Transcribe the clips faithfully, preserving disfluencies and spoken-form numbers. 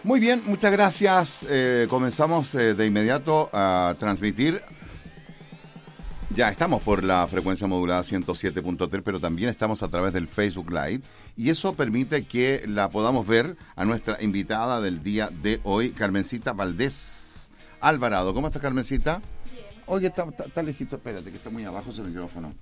Muy bien, muchas gracias. Eh, comenzamos eh, de inmediato a transmitir. Ya estamos por la frecuencia modulada ciento siete punto tres, pero también estamos a través del Facebook Live. Y eso permite que la podamos ver a nuestra invitada del día de hoy, Carmencita Valdés Alvarado. ¿Cómo estás, Carmencita? Bien. Oye, está, está, está lejito, espérate, que está muy abajo ese micrófono.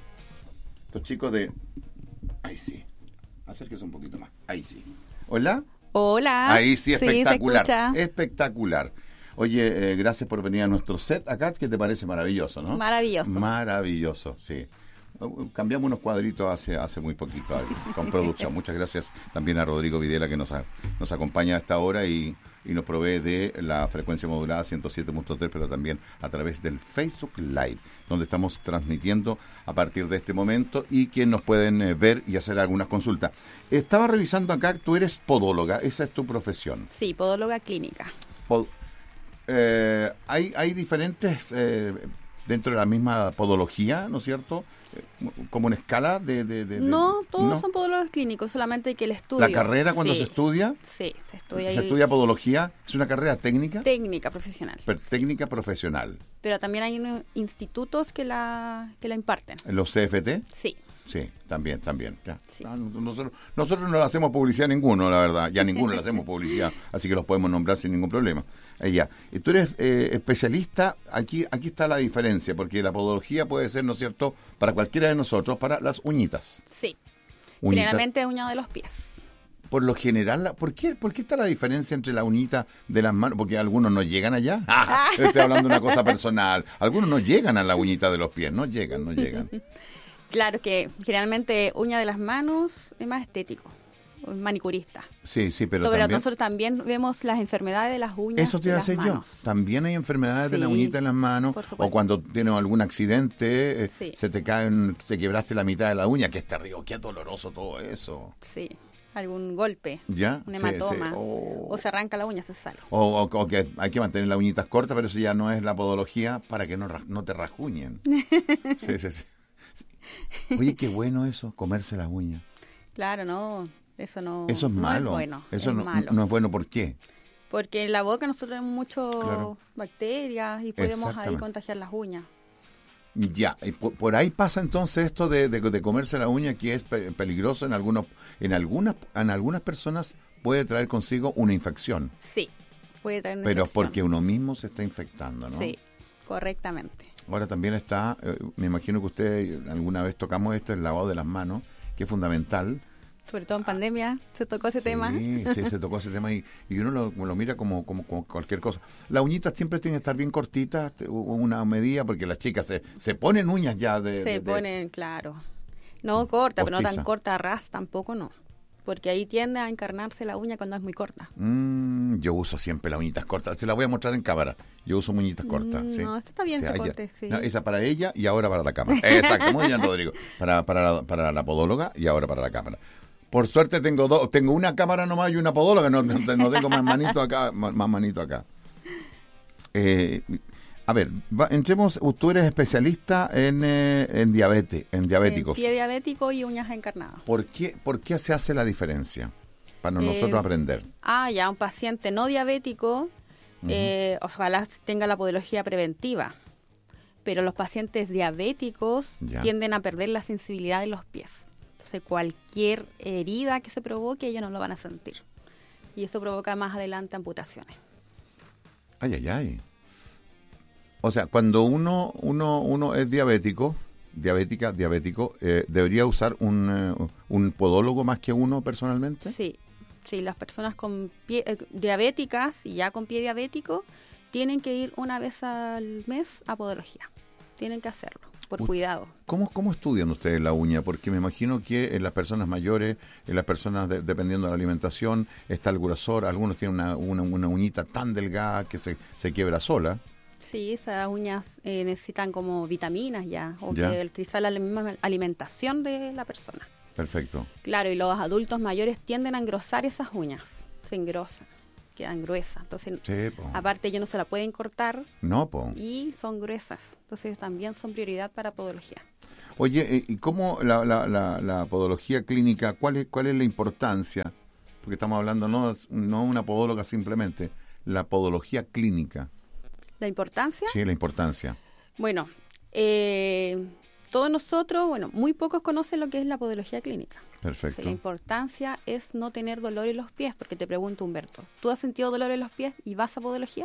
Estos chicos de... Ahí sí. Acérquese un poquito más. Ahí sí. ¿Hola? Hola. Ahí sí, espectacular. Sí, se escucha. Espectacular. Oye, eh, gracias por venir a nuestro set acá, que te parece maravilloso, ¿no? Maravilloso. Maravilloso, sí. Cambiamos unos cuadritos hace hace muy poquito ahí, con producción. Muchas gracias también a Rodrigo Videla, que nos, a, nos acompaña a esta hora y, y nos provee de la frecuencia modulada ciento siete punto tres, pero también a través del Facebook Live, donde estamos transmitiendo a partir de este momento y quien nos pueden eh, ver y hacer algunas consultas. Estaba revisando acá, tú eres podóloga, esa es tu profesión. Sí, podóloga clínica. Pod, eh, hay, hay diferentes, eh, dentro de la misma podología, ¿no es cierto?, como una escala de... de, de no, todos ¿no? son podólogos clínicos, solamente que el estudio... ¿La carrera cuando sí. se estudia? Sí, se estudia. ¿Se ahí... estudia podología? ¿Es una carrera técnica? Técnica profesional. Pero, técnica profesional. Pero también hay unos institutos que la, que la imparten. ¿Los C F T? Sí. Sí, también, también. Ya. Sí. Nosotros, nosotros no le hacemos publicidad a ninguno, la verdad. Ya a ninguno le hacemos publicidad, así que los podemos nombrar sin ningún problema. Eh, ya. Y tú eres eh, especialista, aquí aquí está la diferencia, porque la podología puede ser, ¿no es cierto?, para cualquiera de nosotros, para las uñitas. Sí. Uñita. Generalmente uña de los pies. Por lo general, ¿por qué, ¿por qué está la diferencia entre la uñita de las manos? Porque algunos no llegan allá. Ah, estoy hablando de una cosa personal. Algunos no llegan a la uñita de los pies, no llegan, no llegan. Claro que generalmente uña de las manos es más estético, manicurista. Sí, sí, pero, pero también... nosotros también vemos las enfermedades de las uñas. Eso te iba a decir yo. También hay enfermedades sí, de la uñita en las manos, o cuando tienes algún accidente, eh, sí. se te caen, te quebraste la mitad de la uña, que es terrible, que doloroso todo eso. Sí, algún golpe, ¿ya? un hematoma, sí, sí. Oh. o se arranca la uña, se sale. O, o, o que hay que mantener las uñitas cortas, pero eso ya no es la podología para que no, no te rajuñen. Sí, sí, sí. Oye, qué bueno eso, comerse las uñas. Claro, no, eso no, eso es no malo. es bueno. Eso es no, malo. no es bueno, ¿por qué? Porque en la boca nosotros tenemos muchas claro. bacterias y podemos ahí contagiar las uñas. Ya, y por, por ahí pasa entonces esto de, de, de comerse la uña, que es pe- peligroso en algunos, en algunas, en algunas personas puede traer consigo una infección. Sí, puede traer una Pero infección. porque uno mismo se está infectando, ¿no? Sí, correctamente. Ahora también está, eh, me imagino que ustedes alguna vez tocamos esto, el lavado de las manos, que es fundamental. Sobre todo en pandemia se tocó ese sí, tema. Sí, sí, se tocó ese tema y, y uno lo, lo mira como, como, como cualquier cosa. Las uñitas siempre tienen que estar bien cortitas, una medida, porque las chicas se, se ponen uñas ya de... Se de, de, ponen, claro. No corta, postiza. pero no tan corta, ras tampoco no. Porque ahí tiende a encarnarse la uña cuando es muy corta. Mm, yo uso siempre las uñitas cortas. Se las voy a mostrar en cámara. Yo uso uñitas cortas. Mm, sí. No, esto está bien, sí, se ella, corte, sí. No, esa para ella y ahora para la cámara. Exacto, muy bien, Rodrigo. Para, para, la, para la podóloga y ahora para la cámara. Por suerte tengo dos, tengo una cámara nomás y una podóloga. No, no, no tengo más manito acá. Más, más manito acá. Eh, a ver, va, entremos. Tú eres especialista en, eh, en diabetes, en diabéticos. En pie diabético y uñas encarnadas. ¿Por qué, ¿Por qué se hace la diferencia? Para nosotros eh, aprender. Ah, ya, un paciente no diabético, uh-huh. eh, ojalá tenga la podología preventiva, pero los pacientes diabéticos ya. tienden a perder la sensibilidad de los pies. Entonces, cualquier herida que se provoque, ellos no lo van a sentir. Y eso provoca más adelante amputaciones. Ay, ay, ay. O sea, cuando uno uno uno es diabético, diabética, diabético, eh, ¿debería usar un, uh, un podólogo más que uno personalmente? Sí. Sí, las personas con pie, eh, diabéticas y ya con pie diabético tienen que ir una vez al mes a podología. Tienen que hacerlo, por U- cuidado. ¿Cómo, ¿Cómo estudian ustedes la uña? Porque me imagino que en las personas mayores, en las personas de, dependiendo de la alimentación, está el grosor. Algunos tienen una, una, una uñita tan delgada que se, se quiebra sola. Sí, esas uñas eh, necesitan como vitaminas ya, o ya. que el cristal la misma alimentación de la persona. Perfecto. Claro, y los adultos mayores tienden a engrosar esas uñas, se engrosan, quedan gruesas. Entonces, sí, po. aparte ellos no se la pueden cortar. No, po. Y son gruesas. Entonces también son prioridad para podología. Oye, ¿y cómo la, la, la, la podología clínica, cuál es, cuál es la importancia porque estamos hablando no, no una podóloga simplemente, la podología clínica. ¿La importancia? Sí, la importancia. Bueno, eh, todos nosotros, bueno, muy pocos conocen lo que es la podología clínica. Perfecto. O sea, la importancia es no tener dolor en los pies, porque te pregunto, Humberto, ¿tú has sentido dolor en los pies y vas a podología?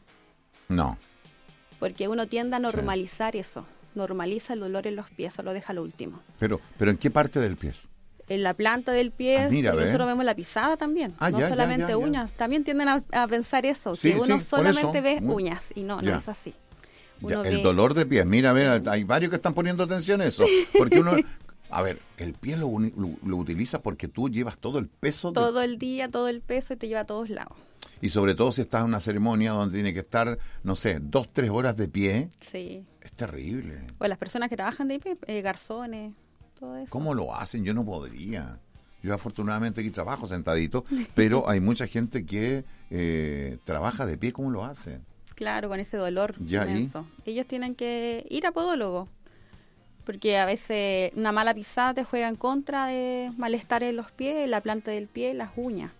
No. Porque uno tiende a normalizar sí. eso, normaliza el dolor en los pies, o lo deja lo último. Pero, pero ¿en qué parte del pie? En la planta del pie, ah, mira, nosotros vemos la pisada también, ah, no ya, solamente ya, ya, uñas, ya. también tienden a, a pensar eso, sí, que uno sí, solamente ve Muy... uñas, y no, ya. no es así. Ya, Uno el ve... dolor de pies, mira, a ver, hay varios que están poniendo atención a eso, porque uno... A ver, el pie lo, uni, lo, lo utiliza porque tú llevas todo el peso. Todo de... el día, todo el peso y te lleva a todos lados. Y sobre todo si estás en una ceremonia donde tiene que estar, no sé, dos, tres horas de pie. Sí. Es terrible. O las personas que trabajan de pie, eh, garzones, todo eso. ¿Cómo lo hacen? Yo no podría. Yo afortunadamente aquí trabajo sentadito, pero hay mucha gente que eh, trabaja de pie. ¿Cómo lo hace? Claro, con ese dolor ya, inmenso. ¿Y? Ellos tienen que ir a podólogo. Porque a veces una mala pisada te juega en contra de malestar en los pies, la planta del pie, las uñas.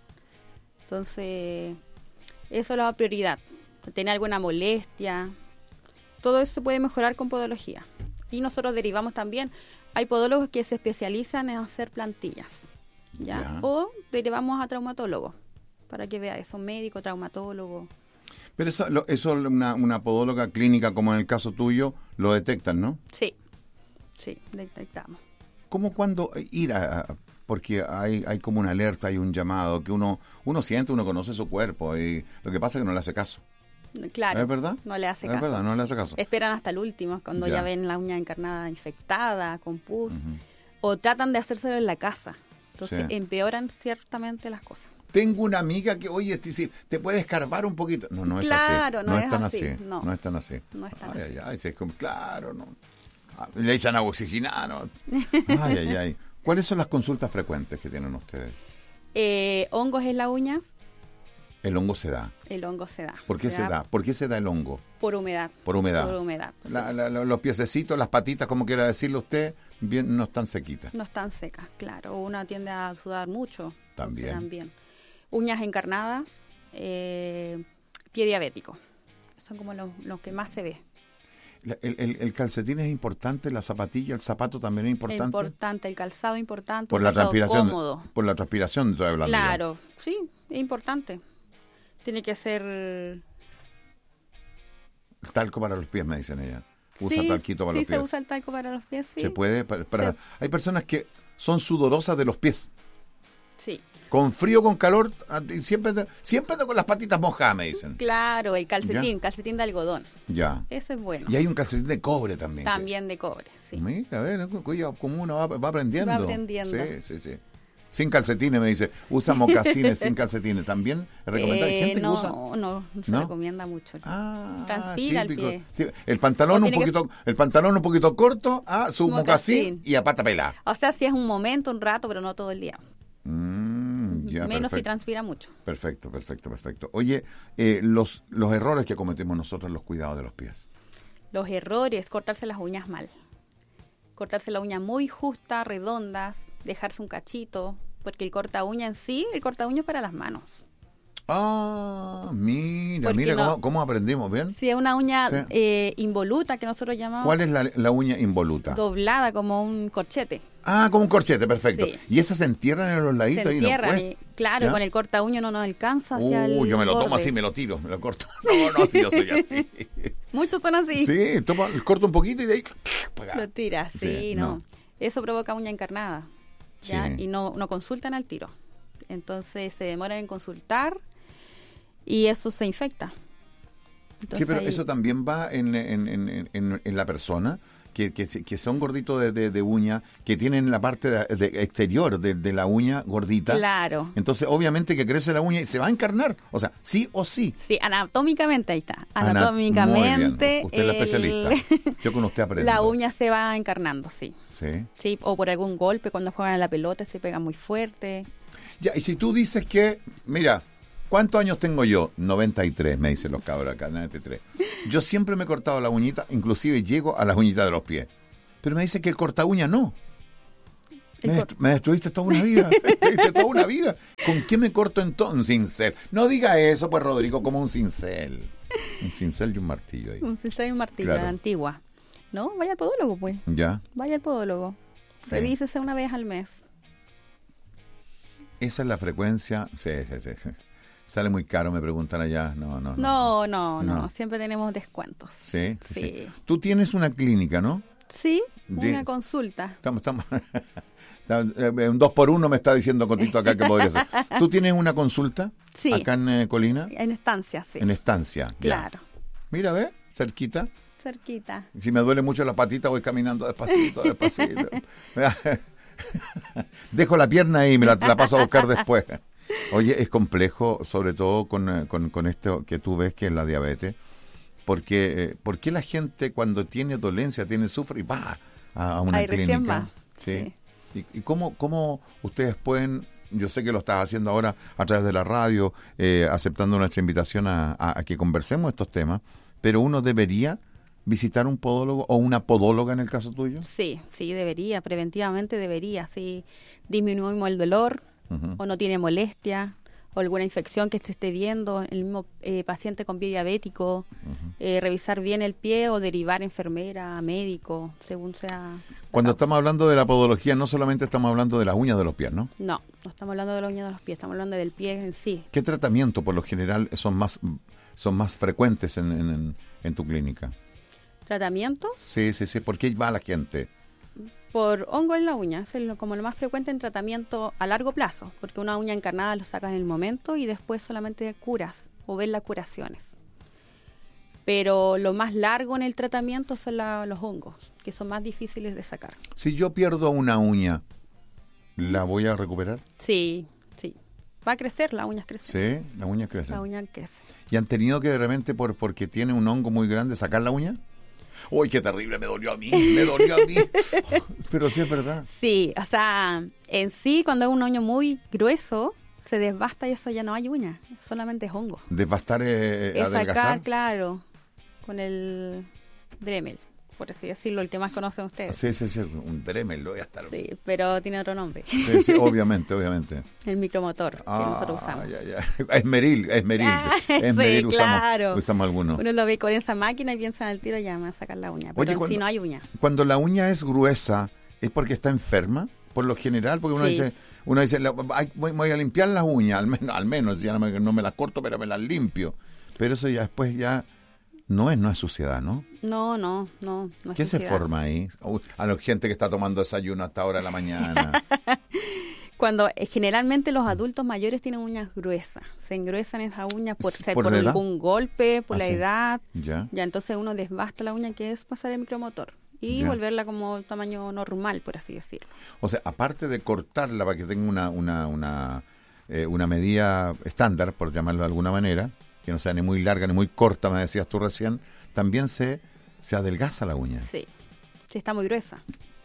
Entonces, eso es la prioridad. Tener alguna molestia, todo eso se puede mejorar con podología. Y nosotros derivamos también, hay podólogos que se especializan en hacer plantillas, ¿ya? Ya. O derivamos a traumatólogos, para que vea eso, médico, traumatólogo. Pero eso, lo, eso una, una podóloga clínica, como en el caso tuyo, lo detectan, ¿no? Sí. Sí, detectamos. ¿Cómo cuando ir a, porque hay hay como una alerta, hay un llamado que uno uno siente, uno conoce su cuerpo y lo que pasa es que no le hace caso? Claro. ¿Es verdad? No le hace es caso. Es verdad, no le hace caso. Esperan hasta el último, cuando ya, ya ven la uña encarnada infectada, con pus, uh-huh. o tratan de hacérselo en la casa. Entonces sí. empeoran ciertamente las cosas. Tengo una amiga que, oye, te, te puede escarbar un poquito. No, no es claro, así. No, no es, es tan así. así. No, no es tan así. No es tan ay, así. Ay, ay, es como, claro, no. Le echan agua oxigenada. Ay, ay, ay. ¿Cuáles son las consultas frecuentes que tienen ustedes? Eh, hongos en las uñas. El hongo se da. El hongo se da. ¿Por qué se, se da? da? ¿Por qué se da el hongo? Por humedad. Por humedad. Por humedad. Sí. La, la, los piececitos, las patitas, como quiera decirlo usted, bien, no están sequitas. No están secas, claro. Una tiende a sudar mucho. También. También. Uñas encarnadas, eh, pie diabético. Son como los, los que más se ve. El, el, el calcetín es importante, la zapatilla, el zapato también es importante. Importante, el calzado importante, por un la transpiración, cómodo. Por la transpiración estoy hablando. Claro, yo. sí, es importante. Tiene que ser... El talco para los pies, me dicen ella. Usa sí, talquito para sí los pies. Sí, se usa el talco para los pies, sí. Se puede, para, para sí. Hay personas que son sudorosas de los pies. Sí. Con frío, con calor, siempre siempre con las patitas mojadas, me dicen. Claro, el calcetín, ¿Ya? calcetín de algodón. Ya. Ese es bueno. Y hay un calcetín de cobre también. También que... de cobre, sí. Mira, a ver, como uno va, va aprendiendo. Va aprendiendo. Sí, sí, sí. Sin calcetines, me dice. Usa mocasines sin calcetines. ¿También es recomendable? ¿Hay gente eh, no, que usa? No, no, no se ¿No? recomienda mucho. Ah, transpira típico, el pie. Típico. El pantalón un poquito, que... el pantalón un poquito corto, a su mocasín, mocasín y a pata pelada. O sea, sí es un momento, un rato, pero no todo el día. Mm, ya, menos perfecto. si transpira mucho. Perfecto, perfecto, perfecto. Oye, eh, los, los errores que cometemos nosotros en los cuidados de los pies. Los errores, cortarse las uñas mal. Cortarse la uña muy justa, redondas, dejarse un cachito, porque el corta uña en sí, el corta uña es para las manos. Ah, mira, porque mira no, cómo, cómo aprendimos, ¿bien? Si es una uña sí. eh, involuta, que nosotros llamamos. ¿Cuál es la, la uña involuta? Doblada, como un corchete. Ah, como un corchete, perfecto. Sí. ¿Y esas se entierran en los laditos? Se entierran, y no, y, claro, ¿ya? Con el corta uña no nos alcanza hacia uh, el yo me lo borde. tomo así, me lo tiro, me lo corto. No, no, si yo soy así. Muchos son así. Sí, tomo, corto un poquito y de ahí... Lo tiras, sí, sí no. no. Eso provoca uña encarnada, ¿ya? Sí. Y no, no consultan al tiro. Entonces se demoran en consultar y eso se infecta. Entonces, sí, pero ahí... eso también va en, en, en, en, en la persona, que, que, que son gorditos de, de, de uña, que tienen la parte de, de exterior de, de la uña gordita. Claro. Entonces, obviamente que crece la uña y se va a encarnar. O sea, sí o sí. Sí, anatómicamente ahí está. Anatómicamente. Ana... Usted es la especialista. Yo con usted aprendo. La uña se va encarnando, sí. Sí. Sí, o por algún golpe, cuando juegan a la pelota se pega muy fuerte. Ya, y si tú dices que, mira, ¿cuántos años tengo yo? noventa y tres, me dicen los cabros acá, noventa y tres. Yo siempre me he cortado la uñita, inclusive llego a las uñitas de los pies. Pero me dice que el corta uña no. Me, destru- me destruiste toda una vida. Me destruiste toda una vida. ¿Con qué me corto entonces? Un cincel. No diga eso, pues, Rodrigo, como un cincel. Un cincel y un martillo ahí. Un cincel y un martillo, Claro. la antigua. ¿No? Vaya al podólogo, pues. Ya. Vaya al podólogo. Sí. Revísese una vez al mes. Esa es la frecuencia. Sí, sí, sí, sí. Sale muy caro, me preguntan allá. No, no, no. No, no, no. No. Siempre tenemos descuentos. Sí, sí, sí. Sí. Tú tienes una clínica, ¿no? Sí, De- una consulta. Estamos, estamos. Eh, un dos por uno me está diciendo Cotito acá que podría ser. ¿Tú tienes una consulta Sí. acá en eh, Colina? En estancia, sí. En estancia. ya. Claro. Mira, ve, cerquita. Cerquita. Si me duele mucho la patita, voy caminando despacito, despacito. Dejo la pierna ahí y me la, la paso a buscar después. Oye, es complejo, sobre todo con, eh, con, con esto que tú ves que es la diabetes, porque eh, ¿por qué la gente cuando tiene dolencia, tiene sufre y va a, a una Ahí clínica? recién va. Sí. Sí. ¿Y, y cómo, cómo ustedes pueden, yo sé que lo estás haciendo ahora a través de la radio, eh, aceptando nuestra invitación a, a, a que conversemos estos temas, pero uno debería visitar un podólogo o una podóloga en el caso tuyo? Sí, sí, debería, preventivamente debería. Si disminuimos el dolor Uh-huh. o no tiene molestia o alguna infección que se esté viendo, el mismo eh, paciente con pie diabético, Uh-huh. eh, revisar bien el pie o derivar enfermera, médico, según sea. Cuando la estamos hablando de la podología, no solamente estamos hablando de las uñas de los pies, ¿no? causa. No, no estamos hablando de la uña de los pies, estamos hablando del pie en sí. ¿Qué tratamiento por lo general son más son más frecuentes en, en, en tu clínica? Tratamientos Sí, sí, sí. ¿Por qué va la gente? por hongo en la uña, es lo- como lo más frecuente en tratamiento a largo plazo, porque una uña encarnada lo sacas en el momento y después solamente curas o ves las curaciones. Pero lo más largo en el tratamiento son la- los hongos, que son más difíciles de sacar. Si yo pierdo una uña, ¿la voy a recuperar? Sí, sí. Va a crecer, las uñas crecen. Sí, la uña crece. La uña crece. ¿Y han tenido que de repente, por porque tiene un hongo muy grande, sacar la uña? ¡Uy, qué terrible! Me dolió a mí, me dolió a mí. Oh, pero sí es verdad. Sí, o sea, en sí, cuando es un hoyo muy grueso, se desbasta y eso ya no hay uña, solamente es hongo. Desbastar, eh, Es adelgazar. sacar, claro, con el Dremel, por así decirlo, el que más conocen ustedes. Sí, sí, sí, un Dremel, lo voy a estar. Sí, pero tiene otro nombre, Sí, sí, obviamente, obviamente. el micromotor que Ah, nosotros usamos. ya, ya. Esmeril, Esmeril. Ah, Esmeril sí, usamos, claro. usamos algunos. Uno lo ve con esa máquina y piensa al tiro ya me va a sacar la uña, pero Oye, en cuando- sí no hay uña. Cuando la uña es gruesa, ¿es porque está enferma? Por lo general, porque uno Sí. dice, uno dice, la- ay, voy, voy a limpiar las uñas, al menos, al menos ya no me, no me las corto, pero me las limpio. Pero eso ya después ya no es, no es suciedad, ¿no? No, no, no. no es ¿Qué se suciedad. forma ahí? Uy, a la gente que está tomando desayuno hasta ahora de la mañana. Cuando eh, generalmente los adultos mayores tienen uñas gruesas, se engruesan esas uñas por Sí, ser ¿por por la edad? algún golpe, por Ah, la sí. edad. ya. Ya entonces uno desbasta la uña, que es pasar el micromotor y Ya. volverla como tamaño normal, por así decirlo. O sea, aparte de cortarla para que tenga una, una, una, eh, una medida estándar, por llamarlo de alguna manera, que no sea ni muy larga ni muy corta, me decías tú recién, también se, se adelgaza la uña. Sí, sí está muy gruesa.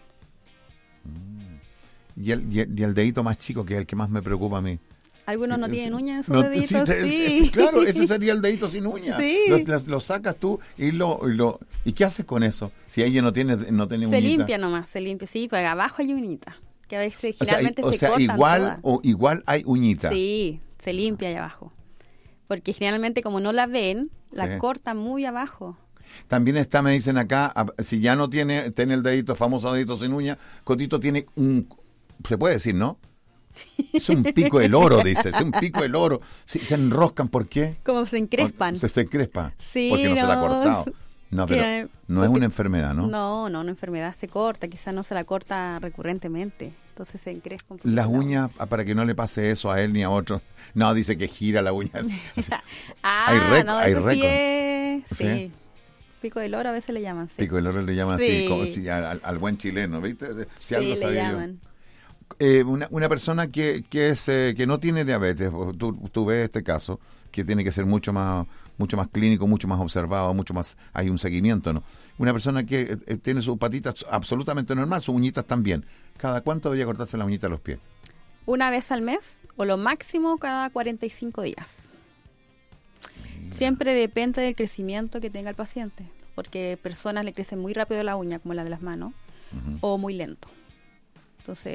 Y el, y, el, y el dedito más chico, que es el que más me preocupa a mí. Algunos no Eh, tienen uñas en sus No, deditos, sí, sí. te- te- claro, ese sería el dedito sin uña. Sí. Lo, lo- lo sacas tú y lo, y lo... ¿Y qué haces con eso? Si ella no tiene, no tiene Se uñita. limpia nomás, se limpia, sí, pero abajo hay uñita, que a veces O sea, generalmente y- o se sea, cortan igual, todas. o igual hay uñita. Sí, se limpia ahí abajo. Porque generalmente como no la ven, la Sí. cortan muy abajo. También está, me dicen acá, a- si ya no tiene, tiene el dedito, famoso dedito sin uña, Cotito tiene un, se puede decir, ¿no? Es un pico del oro, dice, es un pico del oro. Sí, se enroscan, ¿por qué? Como se encrespan. Se, se encrespa. Sí, porque no, se la ha no, cortado. No, pero que- no es porque- una enfermedad, ¿no? No, no, una enfermedad se corta, quizás no se la corta recurrentemente, entonces se encrespa un poquito Las la uñas, ah, para que no le pase eso a él ni a otro. No, dice que gira la uña. ah, Hay récord- no, hay eso sí récord. es, sí. ¿Sí? Pico del oro a veces le llaman, sí. Pico del oro le llaman Sí. así, como si al, al buen chileno, ¿viste? Si sí, algo le sabía yo. llaman. Eh, una, una persona que, que es eh, que no tiene diabetes, tú, tú ves este caso, que tiene que ser mucho más mucho más clínico, mucho más observado, mucho más, hay un seguimiento, ¿no? Una persona que eh, tiene sus patitas absolutamente normal, sus uñitas también. ¿Cada cuánto debería cortarse la uñita de los pies? Una vez al mes o lo máximo cada cuarenta y cinco días. Siempre depende del crecimiento que tenga el paciente, porque personas le crecen muy rápido la uña, como la de las manos, Ujú. o muy lento. Entonces,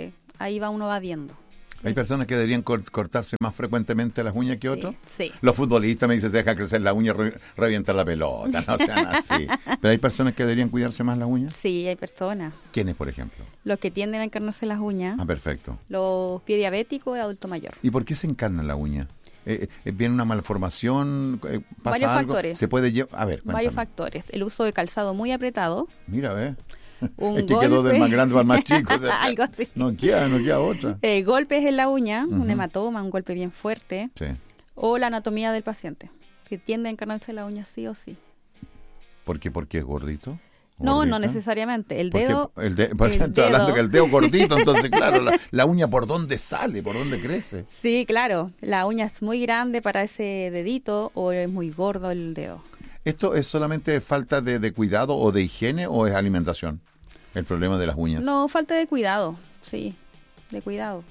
ahí va uno va viendo. ¿Hay personas que deberían cort- cortarse más frecuentemente las uñas que Sí, otros? sí. Los futbolistas me dicen, se deja crecer la uña, re- revienta la pelota, no sean así. Pero hay personas que deberían cuidarse más las uñas. Sí, hay personas. ¿Quiénes, por ejemplo? Los que tienden a encarnarse las uñas, Ah, perfecto. los pie diabéticos y adulto mayor. ¿Y por qué se encarna la uña? Eh, eh, ¿Viene una malformación? Eh, ¿Pasa Varios algo? factores. ¿Se puede llevar? A ver, cuéntame. Varios factores. El uso de calzado muy apretado. Mira, ve. Un Es que quedó golpe. del más grande para el más chico. Algo así. No queda, no queda otra. Eh, golpes en la uña, Ujú. un hematoma, un golpe bien fuerte. Sí. O la anatomía del paciente, que tiende a encarnarse la uña sí o sí. ¿Por qué? ¿Porque es gordito? No, ¿Gordita? no necesariamente. El Porque dedo... el de- porque el estoy hablando dedo. que el dedo gordito, entonces claro, la, la uña por dónde sale, por dónde crece. Sí, claro. La uña es muy grande para ese dedito o es muy gordo el dedo. ¿Esto es solamente falta de, de cuidado o de higiene o es alimentación? El problema de las uñas. No, falta de cuidado, sí, de cuidado.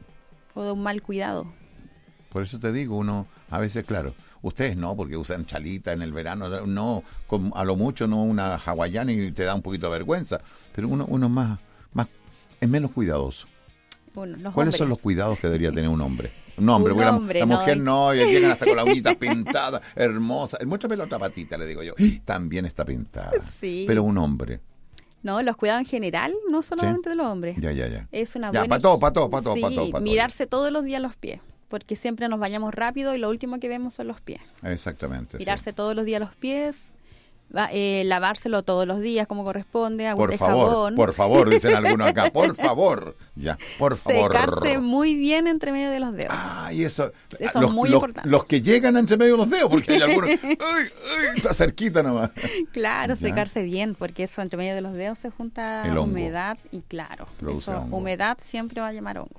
O de un mal cuidado. Por eso te digo, uno, a veces, claro, ustedes no, porque usan chalita en el verano, no, con, a lo mucho no una hawaiana y te da un poquito de vergüenza, pero uno, uno más, más, es menos cuidadoso. Bueno, los ¿Cuáles hombres. son los cuidados que debería tener un hombre? Un hombre, Un porque la- hombre, la, no, mujer y- no, y llegan hasta con las uñitas pintadas, hermosa. Muéstrame la otra patita, le digo yo. También está pintada. Sí. Pero un hombre. No, los cuidados en general, no solamente de los hombres. Ya, ya, ya. Es una Ya, buena... pa' todo, pa' todo, pa' todo, sí, pa' todo, pa' todo. mirarse todos los días los pies, porque siempre nos bañamos rápido y lo último que vemos son los pies. Exactamente. Mirarse sí. todos los días los pies, va- eh, lavárselo todos los días como corresponde, agua Por de favor, jabón. por favor, dicen algunos acá. Por favor. Ya, por favor. Secarse muy bien entre medio de los dedos. Ah, y eso. Eso es los, muy los- importante. los que llegan entre medio de los dedos, porque hay algunos. ¡Ay, ay! Está cerquita nomás. Claro, Ya. secarse bien, porque eso entre medio de los dedos se junta El hongo. humedad y claro, Produce eso, hongo. humedad siempre va a llamar hongo.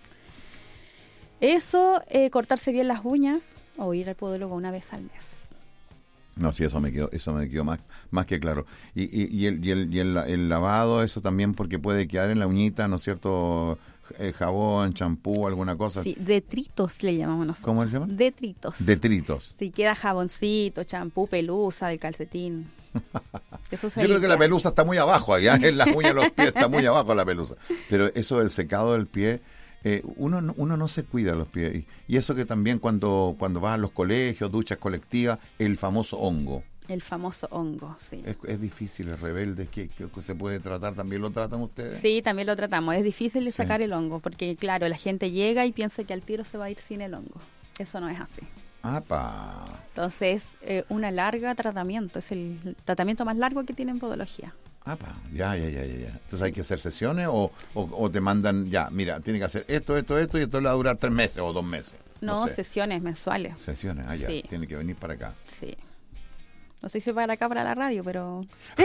Eso, eh, cortarse bien las uñas o ir al podólogo una vez al mes. No, sí, eso me quedó, eso me quedó más, más que claro. Y, y, y, el, y, el, y el, el lavado, eso también porque puede quedar en la uñita, ¿no es cierto? Eh, jabón, champú, alguna cosa. Sí, detritos le llamamos nosotros. ¿Cómo se llama? Detritos. Detritos. Si queda jaboncito, champú, pelusa del calcetín. Eso se Yo creo que la limpia. pelusa está muy abajo, allá en las uñas de los pies está muy abajo la pelusa. Pero eso del secado del pie, eh, uno, no- uno no se cuida los pies. Y, y eso que también cuando, cuando vas a los colegios, duchas colectivas, el famoso hongo. El famoso hongo, sí. Es, es difícil, es rebelde, que, que se puede tratar, también lo tratan ustedes. Sí, también lo tratamos. Es difícil de Sí. sacar el hongo, porque claro, la gente llega y piensa que al tiro se va a ir sin el hongo. Eso no es así. ¡Apa! Entonces, eh, una larga tratamiento, es el tratamiento más largo que tiene en podología. ¡Apa! Ya, ya, ya, ya, ya. Entonces hay que hacer sesiones o, o, o te mandan, ya, mira, tiene que hacer esto, esto, esto y esto le va a durar tres meses o dos meses. No, No sé. sesiones mensuales. Sesiones, ah, ya, Sí. tiene que venir para acá. Sí. No sé si para acá, para la radio, pero...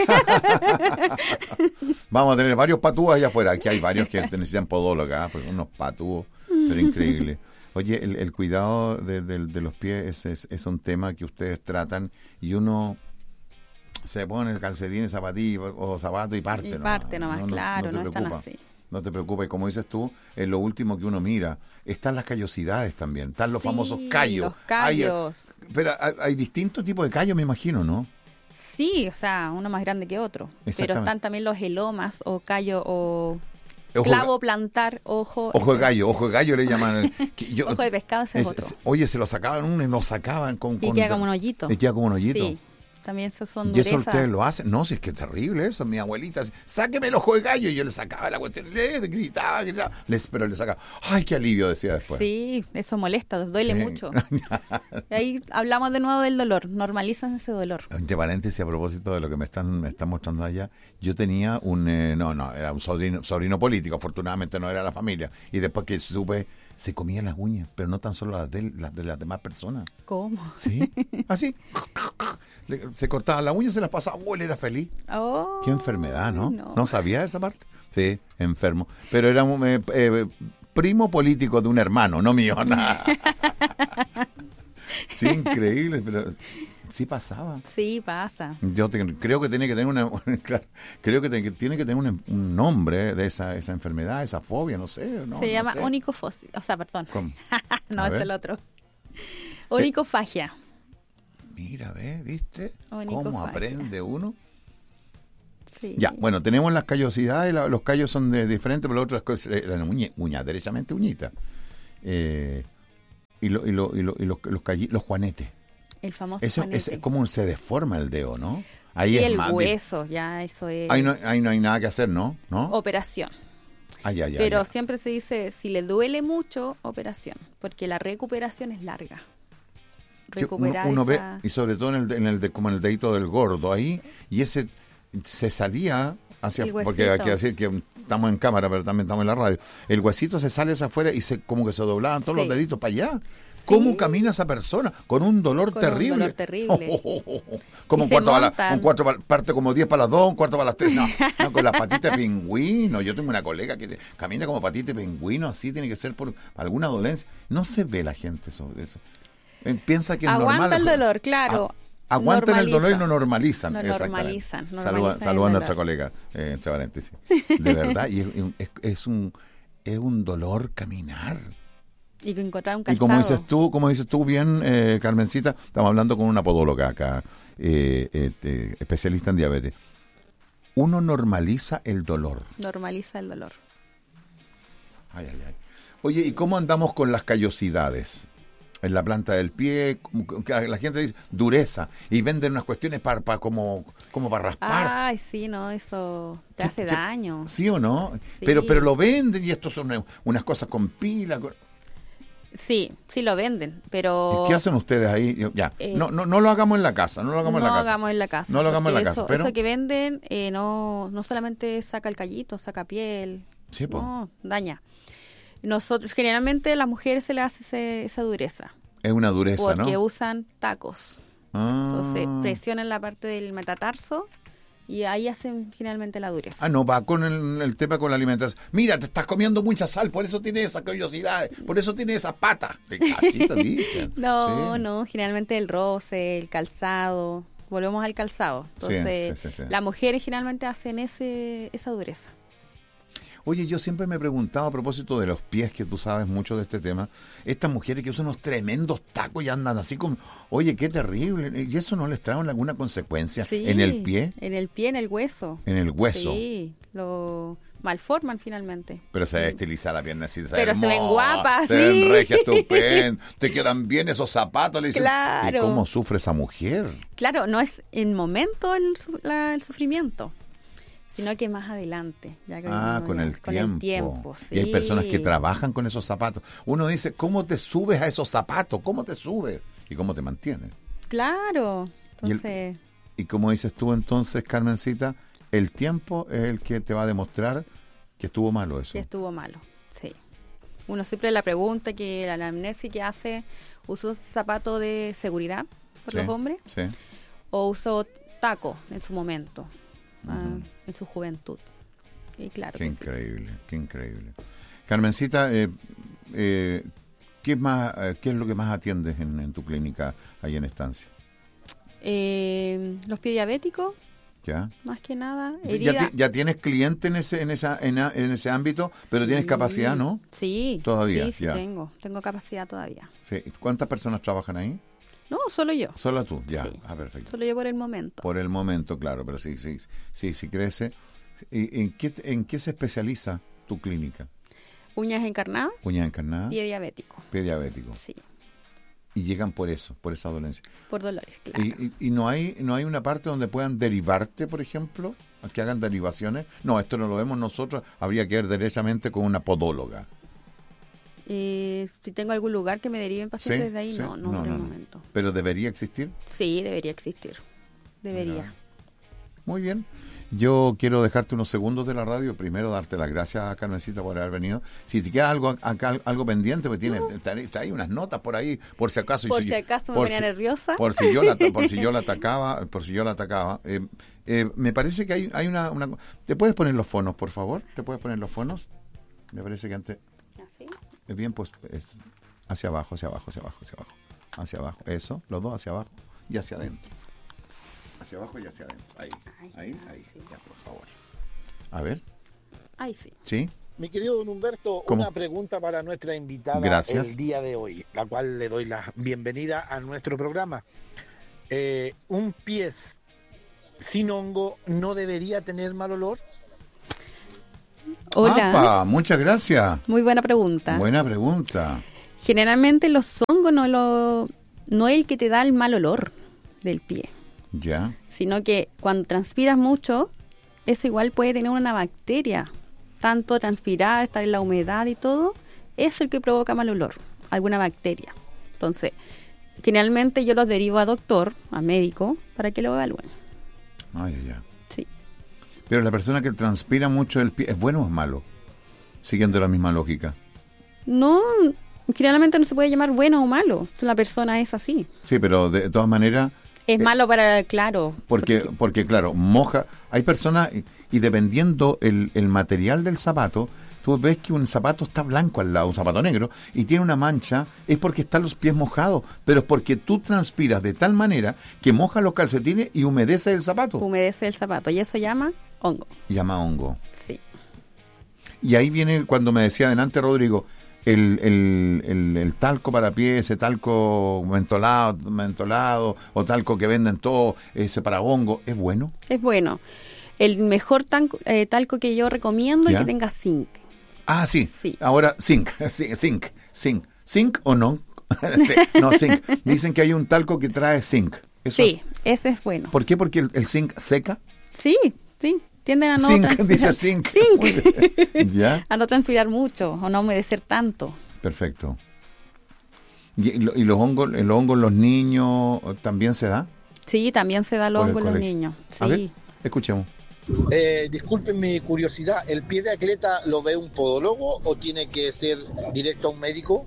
Vamos a tener varios patúos allá afuera. Aquí hay varios que necesitan podóloga, ¿eh? Porque unos patúos, pero increíble. Oye, el, el cuidado de, de- de los pies es, es, es un tema que ustedes tratan y uno se pone el calcetín, zapatillo o zapato y parte. Y nomás. parte nomás, claro, te no es tan preocupa. así. No te preocupes, como dices tú, es lo último que uno mira. Están las callosidades también, están los Sí, famosos callos. los callos. Hay, pero hay, hay distintos tipos de callos, me imagino, ¿no? Sí, o sea, uno más grande que otro. Pero Exactamente. están también los elomas o callo o Ojo, clavo plantar, ojo... ojo de ese- gallo, ojo de gallo le llaman. que yo- Ojo de pescado, ese es, Es- otro. es- oye, se lo sacaban uno y lo sacaban con... Y con- queda como un hoyito. Y queda como un hoyito. Sí, también esos son ¿Y eso durezas. ustedes lo hacen? No, si es que es terrible eso. Mi abuelita, sáqueme el ojo de gallo. Y yo le sacaba la cuestión, le gritaba, gritaba. Les, pero le sacaba. ¡Ay, qué alivio! Decía después. Sí, eso molesta, duele Sí. mucho. Y ahí hablamos de nuevo del dolor, normalizan ese dolor. Entre paréntesis, a propósito de lo que me están, me están mostrando allá, yo tenía un, eh, no, no, era un sobrino, sobrino político, afortunadamente no era la familia, y después que supe, se comían las uñas, pero no tan solo las de, las de las demás personas. ¿Cómo? ¿Sí? Así. Le- Se cortaban las uñas, se las pasaba, oh, él era feliz. Oh, Qué enfermedad, ¿no? no. ¿No sabía esa parte? Sí, enfermo. Pero era un eh, eh, primo político de un hermano, no mío, nada. Sí, increíble, pero sí pasaba. Sí, pasa. Yo te- creo que tiene que tener una, claro, creo que, te- que tiene que tener un, un nombre de esa, esa enfermedad, esa fobia, no sé. No, Se no llama sé. onicofosis, o sea, perdón. ¿Cómo? No, A es ver. el otro. Onicofagia. Mira, ve, ¿viste? ¿Cómo Onicofagia. aprende uno? Sí. Ya, bueno, tenemos las callosidades, la, los callos son de, diferentes, pero las otras cosas, la uña, uña, derechamente uñita. Eh, y, lo, y, lo, y, lo, y los, los, calli, los juanetes. El famoso Eso, juanete. Es, es como se deforma el dedo, ¿no? Ahí sí, es el más hueso, ya eso es... Ahí no, ahí no hay nada que hacer, ¿no? ¿No? Operación. Ah, ya, ya, Pero ya. siempre se dice, si le duele mucho, operación, porque la recuperación es larga. Recuperar uno, uno esa... ve, y sobre todo en el, en el de, como en el dedito del gordo ahí, y ese se salía hacia, porque hay que decir que estamos en cámara, pero también estamos en la radio, el huesito se sale hacia afuera y se como que se doblaban todos sí. los deditos para allá. ¿Cómo sí. camina esa persona? Con un dolor Con terrible. Un dolor terrible. Oh, oh, oh, oh. Como un cuarto, para la, un cuarto para, parte como diez para las dos, un cuarto para las tres. No, no, con las patitas de pingüino. Yo tengo una colega que te, camina como patita de pingüino, así tiene que ser por alguna dolencia. No se ve la gente sobre eso. Piensa que es Aguanta normal. el dolor, claro. A, aguantan normaliza. el dolor y lo normalizan. Lo normalizan. Saluda, saluda a nuestra colega, eh, entre paréntesis. De verdad, y es, es, es, un, es un dolor caminar. Y encontrar un calzado. Y como dices tú, como dices tú bien, eh, Carmencita, estamos hablando con una podóloga acá, eh, eh, especialista en diabetes. Uno normaliza el dolor. Normaliza el dolor. Ay, ay, ay. Oye, ¿y cómo andamos con las callosidades? En la planta del pie, la gente dice dureza, y venden unas cuestiones para, para como, como para rasparse. Ay, sí, no, eso te hace ¿Qué, daño. ¿Sí o no? Sí. Pero, pero lo venden y estos son unas cosas con pila. Con... Sí, sí lo venden, pero... ¿Y qué hacen ustedes ahí? Ya, eh, no, no, no lo hagamos en la casa, no lo hagamos no en la casa. hagamos en la casa. No lo hagamos en la eso, casa, pero... Eso que venden eh, no, no solamente saca el callito, saca piel, sí, pues. No, daña. Nosotros, generalmente a las mujeres se les hace ese, esa dureza. Es una dureza, porque ¿no? Porque usan tacos. Ah. Entonces presionan la parte del metatarso y ahí hacen generalmente la dureza. Ah, no, va con el, el tema con la alimentación. Mira, te estás comiendo mucha sal, por eso tiene esa callosidad, por eso tiene esas patas. Así te dicen. no, sí. no, generalmente el roce, el calzado. Volvemos al calzado. Entonces, sí, sí, sí, sí. las mujeres generalmente hacen ese esa dureza. Oye, yo siempre me preguntaba a propósito de los pies, que tú sabes mucho de este tema, estas mujeres que usan unos tremendos tacos y andan así como, oye, qué terrible, ¿y eso no les trae alguna consecuencia sí, en el pie? En el pie, en el hueso. En el hueso. Sí, lo malforman finalmente. Pero se estiliza la pierna así, se Pero hermosa, se ven guapas, se sí. ven regia, estupendo, te quedan bien esos zapatos. Le dicen, claro. ¿y cómo sufre esa mujer? Claro, no es en momento el, la, el sufrimiento, sino que más adelante. Ya que ah, no, con, ya, el con tiempo. el tiempo. Sí. Y hay personas que trabajan con esos zapatos. Uno dice, ¿cómo te subes a esos zapatos? ¿Cómo te subes? ¿Y cómo te mantienes? Claro. Entonces... Y, el, y como dices tú entonces, Carmencita, el tiempo es el que te va a demostrar que estuvo malo eso. Que estuvo malo, sí. Uno siempre le pregunta que la anamnesis que hace, ¿usó zapato de seguridad por sí, los hombres? Sí. ¿O usó taco en su momento? Uh-huh. Ah, en su juventud. Y claro qué que increíble, sí. qué increíble. Carmencita, eh, eh, ¿qué, más, eh, ¿qué es lo que más atiendes en, en tu clínica ahí en Estancia? Eh, los pies diabéticos, ¿Ya? más que nada. ¿Ya, ya, ya tienes cliente en ese en esa en, en ese ámbito, pero sí, tienes capacidad, ¿no? Sí. Todavía, sí, sí ya. tengo. Tengo capacidad todavía. Sí. ¿Cuántas personas trabajan ahí? No, solo yo. Solo tú, ya. Sí. Ah, perfecto. Solo yo por el momento. Por el momento, claro, pero sí, sí, sí, sí crece. ¿Y en qué, en qué se especializa tu clínica? Uñas encarnadas. Uñas encarnadas. Pie diabético. Pie diabético. Sí. Y llegan por eso, por esa dolencia. Por dolores, claro. ¿Y, y, y no hay no hay una parte donde puedan derivarte, por ejemplo? Que hagan derivaciones. No, esto no lo vemos nosotros. Habría que ir derechamente con una podóloga. Eh, si tengo algún lugar que me deriven pacientes ¿Sí? de ahí, ¿Sí? no, no, no por no, el no. momento. ¿Pero debería existir? Sí, debería existir. Debería. Mira. Muy bien. Yo quiero dejarte unos segundos de la radio. Primero, darte las gracias, Carmencita, por haber venido. Si te queda algo acá, algo pendiente, pues tienes, no. hay unas notas por ahí, por si acaso. Por si, si acaso me ponía si, nerviosa. Por si yo la, por si yo la atacaba, por si yo la atacaba. Eh, eh, me parece que hay, hay una, una... ¿Te puedes poner los fonos, por favor? ¿Te puedes poner los fonos? Me parece que antes... ¿Así? Es bien, pues, es hacia abajo, hacia abajo, hacia abajo, hacia abajo. Hacia abajo. Eso, los dos hacia abajo y hacia adentro. Hacia abajo y hacia adentro. Ahí, Ay, ahí, ah, ahí. Sí. Ya, por favor. A ver. Ahí sí. ¿Sí? Mi querido don Humberto, ¿Cómo? una pregunta para nuestra invitada Gracias. el día de hoy, la cual le doy la bienvenida a nuestro programa. Eh, un pie sin hongo no debería tener mal olor? Hola. ¡Apa! Muchas gracias. Muy buena pregunta. Buena pregunta. Generalmente los hongos no lo no es el que te da el mal olor del pie, Ya. sino que cuando transpiras mucho, eso igual puede tener una bacteria. Tanto transpirar, estar en la humedad y todo, es el que provoca mal olor, alguna bacteria. Entonces, generalmente yo los derivo a doctor, a médico, para que lo evalúen. Ay, ay, ay. Sí. Pero la persona que transpira mucho el pie, ¿es bueno o es malo? Siguiendo la misma lógica. No, generalmente no se puede llamar bueno o malo, si la persona es así. Sí, pero de todas maneras... Es eh, malo para, claro. Porque, porque, porque, claro, moja... Hay personas, y dependiendo el, el material del zapato, tú ves que un zapato está blanco al lado, un zapato negro, y tiene una mancha, es porque están los pies mojados, pero es porque tú transpiras de tal manera que moja los calcetines y humedece el zapato. Humedece el zapato, y eso llama hongo. Llama hongo. Sí. Y ahí viene cuando me decía adelante Rodrigo, el, el, el, el talco para pies, ese talco mentolado, mentolado o talco que venden todo, ese para hongo, ¿es bueno? Es bueno. El mejor tanco, eh, talco que yo recomiendo ¿Ya? es que tenga zinc. Ah, sí. Sí. Ahora, zinc, sí, zinc, zinc. ¿Zinc o no? Sí, no, zinc. Dicen que hay un talco que trae zinc. ¿Eso? Sí, ese es bueno. ¿Por qué? Porque el, el zinc seca. Sí, sí. Tienden a no Zinc, transpirar. dice zinc. Zinc. ¿Ya? A no transpirar mucho o no humedecer tanto. Perfecto. ¿Y, y lo- y los hongos, los hongos en los niños también se da? Sí, también se da el Por el hongo en los colegio. niños. A ver, Sí. escuchemos. Eh, disculpen mi curiosidad, ¿el pie de atleta lo ve un podólogo o tiene que ser directo a un médico?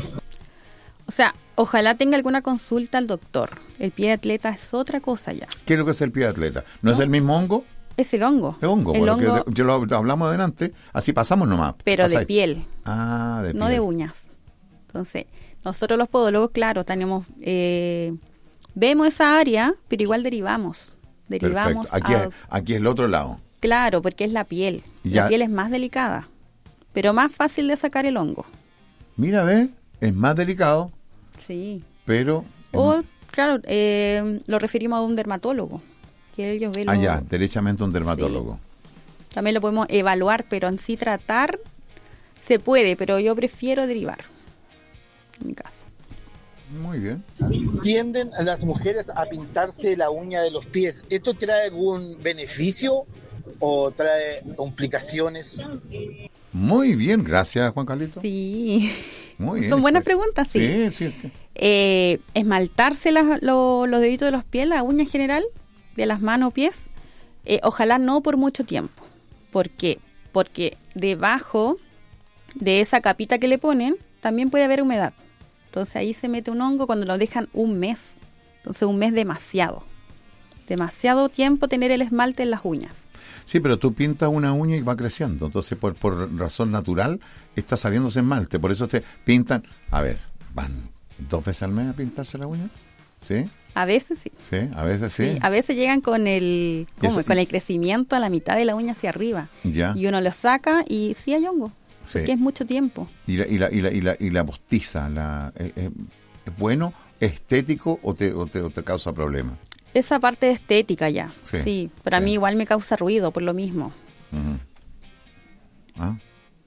O sea, ojalá tenga alguna consulta al doctor. El pie de atleta es otra cosa ya. ¿Qué es lo que es el pie de atleta? ¿No, es ¿No? el mismo hongo? Es el hongo. Es hongo, El porque hongo, de- yo lo hablamos adelante, así pasamos nomás. pero de Pasáis. piel, Ah, de no piel. de uñas. Entonces, nosotros los podólogos, claro, tenemos, eh, vemos esa área, pero igual derivamos. Derivamos Perfecto. Aquí, a- es, aquí es el otro lado. Claro, porque es la piel. Ya. La piel es más delicada, pero más fácil de sacar el hongo. Mira, ve, es más delicado, Sí. pero... O, claro, eh, lo referimos a un dermatólogo, que ellos ven. Ah, lo- ya, derechamente un dermatólogo. También lo podemos evaluar, pero en sí tratar se puede, pero yo prefiero derivar, en mi caso. Muy bien. ¿Tienden las mujeres a pintarse la uña de los pies? ¿Esto trae algún beneficio o trae complicaciones? Muy bien, gracias Juan Carlito. Sí. Muy bien. Son buenas Está- preguntas, sí. Sí, sí. Eh, esmaltarse las- lo- los deditos de los pies, la uña en general, de las manos o pies, eh, ojalá no por mucho tiempo. ¿Por qué? Porque debajo de esa capita que le ponen también puede haber humedad. Entonces ahí se mete un hongo cuando lo dejan un mes. Entonces un mes demasiado. Demasiado tiempo tener el esmalte en las uñas. Sí, pero tú pintas una uña y va creciendo. Entonces, por, por razón natural, está saliéndose esmalte. Por eso se pintan. A ver, ¿van dos veces al mes a pintarse la uña? ¿Sí? A veces sí. Sí, a veces sí. Sí, a veces llegan con el Y ¿cómo? ese- con el crecimiento a la mitad de la uña hacia arriba. Ya. Y uno lo saca y sí hay hongo. Sí. Porque es mucho tiempo. Y la, y la, y la, y la, y la postiza, la, ¿es, es- es bueno, estético o te, o te, o te causa problemas? Esa parte de estética ya. Sí, Sí, para sí. mí igual me causa ruido por lo mismo. Ujú. ¿Ah?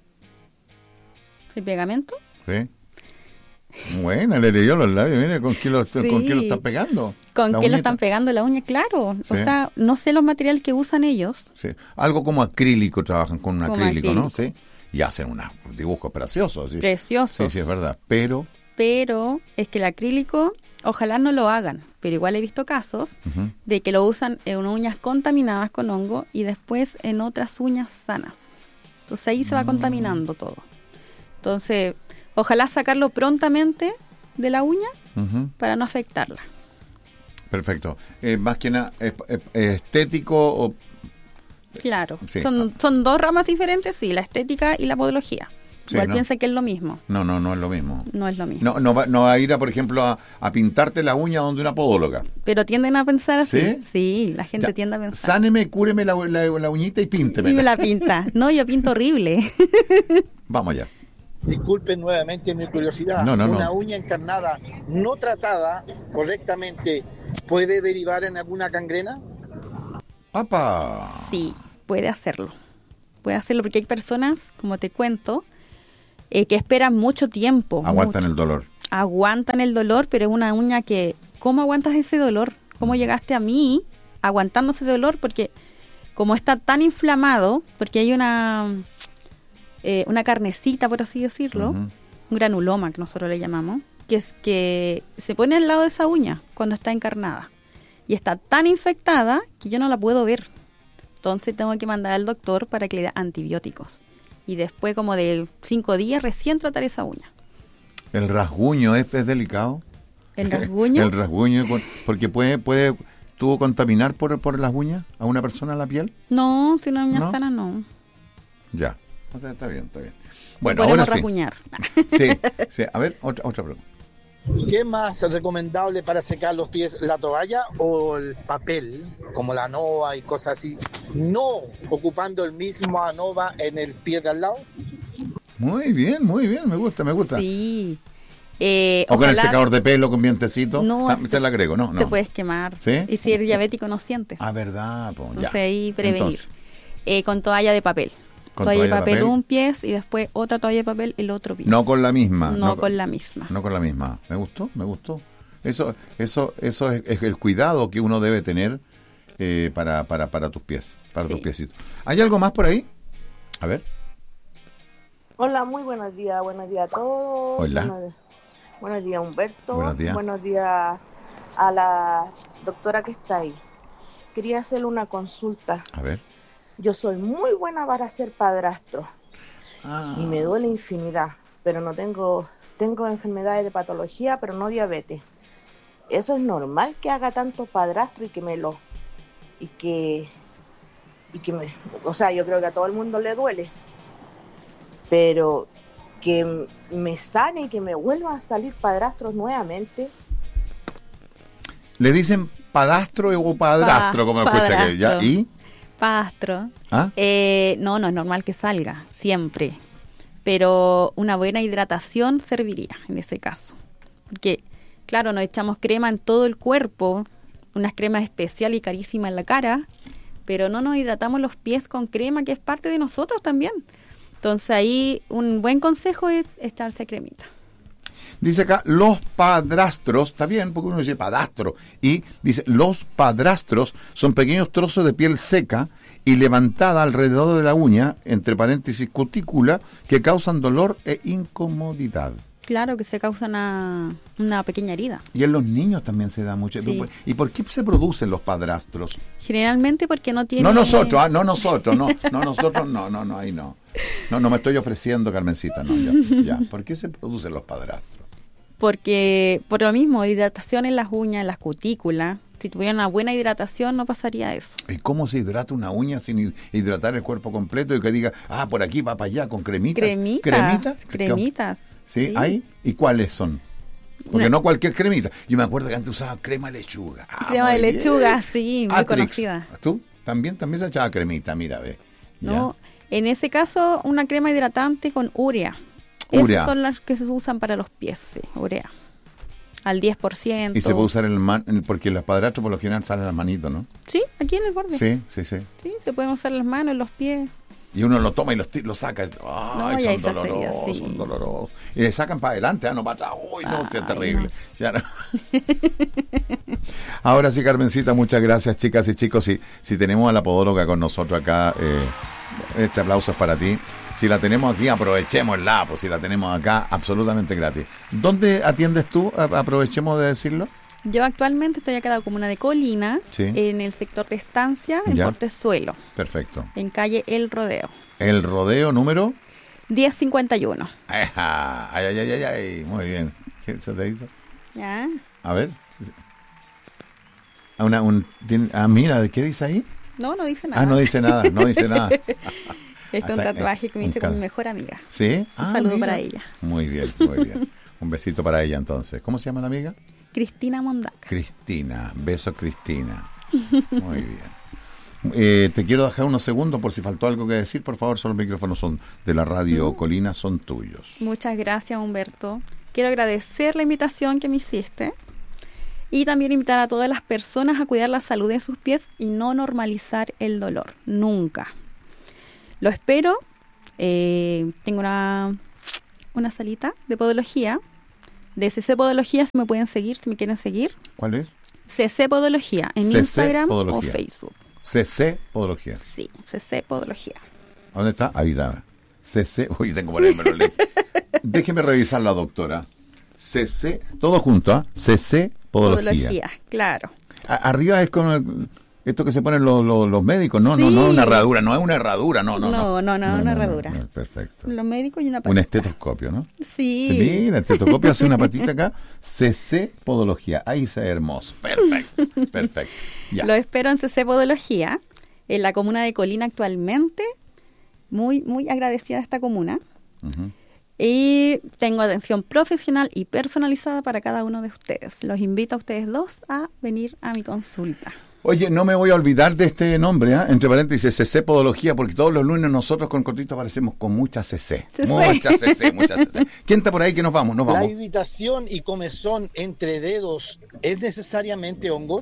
¿El pegamento? ¿Sí? Buena, le leyó los labios, mire, ¿con qué lo, Sí. ¿con qué lo están pegando? ¿Con La qué lo uñita. están pegando la uña? Claro. Sí. O sea, no sé los materiales que usan ellos. Sí. Algo como acrílico, trabajan con un Como acrílico, ¿no? acrílico. Sí. Y hacen unos dibujos preciosos. Sí. Preciosos. Sí, sí, es verdad. Pero, Pero es que el acrílico, ojalá no lo hagan. Pero igual he visto casos ujú, de que lo usan en uñas contaminadas con hongo y después en otras uñas sanas. Entonces ahí se Mm. va contaminando todo. Entonces, ojalá sacarlo prontamente de la uña ujú. para no afectarla. Perfecto. Eh, más que nada, ¿es, es- es estético o...? Claro, Sí. son, son dos ramas diferentes, sí, la estética y la podología. Sí, Igual no. piensa que es lo mismo, No, no, no es lo mismo. no es lo mismo. No, no, va, no va a ir, a, por ejemplo, a, a pintarte la uña donde una podóloga. Pero tienden a pensar así. ¿Sí? Sí, la gente Ya, tiende a pensar. Sáneme, cúreme la, la, la uñita y pínteme. Y me la pinta. No, yo pinto horrible. Vamos allá. Disculpen nuevamente mi curiosidad. No, no, no. ¿Una uña encarnada no tratada correctamente puede derivar en alguna gangrena? ¡Apa! Sí, puede hacerlo. Puede hacerlo porque hay personas, como te cuento, eh, que esperan mucho tiempo. Aguantan mucho. el dolor. Aguantan el dolor, pero es una uña que... ¿Cómo aguantas ese dolor? ¿Cómo llegaste a mí aguantando ese dolor? Porque como está tan inflamado, porque hay una, eh, una carnecita, por así decirlo, uh-huh. un granuloma que nosotros le llamamos, que es que se pone al lado de esa uña cuando está encarnada. Y está tan infectada que yo no la puedo ver. Entonces tengo que mandar al doctor para que le dé antibióticos. Y después como de cinco días recién tratar esa uña. ¿El rasguño es, es delicado? ¿El rasguño? El rasguño, porque puede, puede ¿tú contaminar por, por las uñas a una persona la piel? No, si una uña ¿No? sana no. Ya, o sea, está bien, está bien. Bueno, podemos ahora sí. rasguñar. Sí, sí, a ver, otra, otra pregunta. ¿Qué es más recomendable para secar los pies, la toalla o el papel, como la ANOVA y cosas así, no ocupando el mismo ANOVA en el pie de al lado? Muy bien, muy bien, me gusta, me gusta. Sí. Eh, o con ojalá... el secador de pelo con vientecito, no, se, se la agrego, no, no. Te puedes quemar. ¿Sí? Y si eres diabético no sientes. Ah, verdad, pues ya. Entonces ahí prevenir. Eh, con toalla de papel. Con toalla, toalla de papel, de papel un pie y después otra toalla de papel el otro pie. No con la misma. No, no con la misma. No con la misma. Me gustó, me gustó. Eso, eso, eso es, es el cuidado que uno debe tener eh, para, para, para tus pies, para sí. tus piecitos. ¿Hay algo más por ahí? A ver. Hola, muy buenos días, buenos días a todos. Hola. Buenos, buenos días, Humberto. Buenos días. Buenos días a la doctora que está ahí. Quería hacerle una consulta. A ver. Yo soy muy buena para hacer padrastro. Ah. Y me duele infinidad, pero no tengo, tengo enfermedades de patología, pero no diabetes. ¿Eso es normal que haga tanto padrastro y que me lo... y que... y que me... o sea, yo creo que a todo el mundo le duele. Pero que me sane y que me vuelvan a salir padrastros nuevamente. Le dicen padastro o padrastro, pa, como escucha que ya. ¿Y? Padrastro. ¿Ah? Eh, no, no es normal que salga, siempre. Pero una buena hidratación serviría en ese caso. Porque, claro, nos echamos crema en todo el cuerpo, unas cremas especiales y carísimas en la cara, pero no nos hidratamos los pies con crema, que es parte de nosotros también. Entonces ahí un buen consejo es echarse cremita. Dice acá, los padrastros, está bien, porque uno dice padastro, y dice, los padrastros son pequeños trozos de piel seca y levantada alrededor de la uña, entre paréntesis cutícula, que causan dolor e incomodidad. Claro, que se causa una, una pequeña herida. Y en los niños también se da mucho. Sí. ¿Y por qué se producen los padrastros? Generalmente porque no tienen... No nosotros, ah, no nosotros, no, no nosotros, no, no, no, ahí no. No, no me estoy ofreciendo, Carmencita, no, ya, ya. ¿Por qué se producen los padrastros? Porque, por lo mismo, hidratación en las uñas, en las cutículas. Si tuviera una buena hidratación no pasaría eso. ¿Y cómo se hidrata una uña sin hidratar el cuerpo completo y que diga, ah, por aquí va para allá con cremitas? Cremitas. ¿Cremitas? Cremitas. ¿Sí? Sí. ¿Hay? ¿Y cuáles son? Porque no. no cualquier cremita. Yo me acuerdo que antes usaba crema de lechuga. Ah, crema de lechuga, bien. sí, muy Atrix. conocida. ¿Tú? También, también se echaba cremita, mira, ve. No, ya. En ese caso, una crema hidratante con urea. Urea. Esas son las que se usan para los pies, sí, urea. Al diez por ciento. Y se puede usar en el man, porque los padrastros por lo general salen las manitos, ¿no? Sí, aquí en el borde. Sí, sí, sí. Sí, se pueden usar las manos, los pies. Y uno lo toma y los lo saca. ¡Ay, no, son esa dolorosos! sería, sí. Son dolorosos. Y le sacan para adelante, ¿ah? No para atrás. ¡Uy, no! Es terrible. No. Ya no. Ahora sí, Carmencita, muchas gracias, chicas y chicos. Si, si tenemos a la podóloga con nosotros acá, eh, este aplauso es para ti. Si la tenemos aquí, aprovechémosla, pues si la tenemos acá, absolutamente gratis. ¿Dónde atiendes tú? Aprovechemos de decirlo. Yo actualmente estoy acá en la comuna de Colina, sí. en el sector de Estancia, en ya. Portezuelo. Perfecto. En calle El Rodeo. El Rodeo número... diez cincuenta y uno. Ajá. Ay, ay, ay, ay, ay. Muy bien. ¿Qué se te hizo? Ya. A ver. Una, un, ah, mira, ¿qué dice ahí? No, no dice nada. Ah, no dice nada, no dice nada. Este es un tatuaje que me hice con mi mejor amiga. ¿Sí? Un ah, saludo mira. para ella. Muy bien, muy bien. Un besito para ella entonces. ¿Cómo se llama la amiga? Cristina Mondaca. Cristina, beso Cristina. Muy bien. Eh, te quiero dejar unos segundos por si faltó algo que decir. Por favor, solo los micrófonos son de la radio Colina, son tuyos. Muchas gracias, Humberto. Quiero agradecer la invitación que me hiciste. Y también invitar a todas las personas a cuidar la salud de sus pies y no normalizar el dolor, nunca. Lo espero. Eh, tengo una, una salita de podología. De C C Podología, si me pueden seguir, si me quieren seguir. ¿Cuál es? C C Podología, en C C Instagram Podología. o Facebook. C C Podología. Sí, C C Podología. ¿Dónde está? Ahí está. C C, uy, tengo que ponerme los lentes. Déjeme revisar la doctora. C C, todo junto, ¿ah? ¿eh? C C Podología. Podología, claro. A, arriba es con el, esto que se ponen los, los, los médicos, no, Sí. no, no, una herradura, no es una herradura, no, no, No, no. no, no, una herradura. no, perfecto. Los médicos y una Un patita. estetoscopio, ¿no? Sí. Mira, el estetoscopio hace una patita acá. C C Podología, ahí se ve hermoso. Perfecto, perfecto. Ya. Lo espero en C C Podología, en la comuna de Colina actualmente. Muy, muy agradecida de esta comuna. Uh-huh. Y tengo atención profesional y personalizada para cada uno de ustedes. Los invito a ustedes dos a venir a mi consulta. Oye, no me voy a olvidar de este nombre, ¿eh? Entre paréntesis, C C Podología, porque todos los lunes nosotros con Cortito aparecemos con mucha C C. C C. Mucha C C, mucha C C. ¿Quién está por ahí que nos vamos? Nos ¿La vamos. irritación y comezón entre dedos es necesariamente hongos?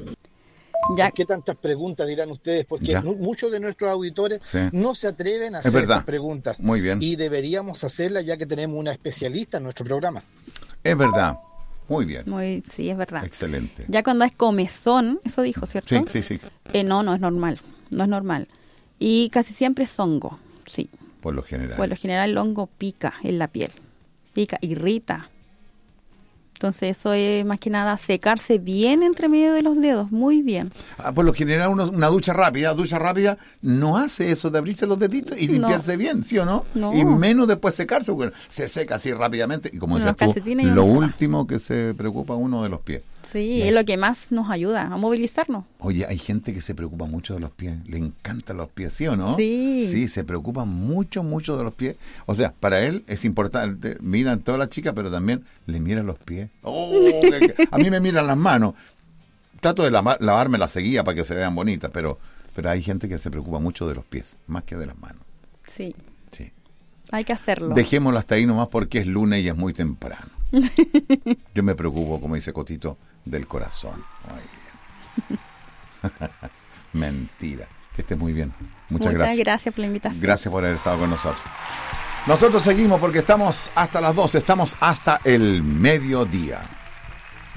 Ya, ¿Qué tantas preguntas dirán ustedes? Porque Ya. nu- muchos de nuestros auditores Sí. no se atreven a Es hacer verdad. estas preguntas. Muy bien. Y deberíamos hacerlas ya que tenemos una especialista en nuestro programa. Es verdad. Muy bien. muy, sí, es verdad. Excelente. Ya cuando es comezón, eso dijo, ¿cierto? Sí, sí, sí. Eh, no, no es normal. No es normal. Y casi siempre es hongo, sí. Por lo general. Por lo general el hongo pica en la piel. Pica, irrita. Entonces eso es más que nada secarse bien entre medio de los dedos, muy bien. Ah, por lo general uno, una ducha rápida, ducha rápida no hace eso de abrirse los deditos y No. limpiarse bien, ¿sí o no? No. Y menos después secarse, porque se seca así rápidamente y como Unos decías tú, calcetines y lo uno se va. último que se preocupa uno de los pies. Sí, Yes. es lo que más nos ayuda a movilizarnos. Oye, hay gente que se preocupa mucho de los pies, le encantan los pies, ¿sí o no? Sí. Sí, se preocupa mucho, mucho de los pies. O sea, para él es importante, miran todas las chicas, pero también le miran los pies. Oh, que- que- a mí me miran las manos. Trato de lava- lavarme la seguida para que se vean bonitas, pero, pero hay gente que se preocupa mucho de los pies, más que de las manos. Sí, Sí. hay que hacerlo. Dejémoslo hasta ahí nomás porque es lunes y es muy temprano. Yo me preocupo, como dice Cotito, del corazón. Ay, bien. Mentira. Que estés muy bien. Muchas, Muchas gracias. gracias por la invitación. Gracias por haber estado con nosotros. Nosotros seguimos porque estamos hasta las doce, estamos hasta el mediodía.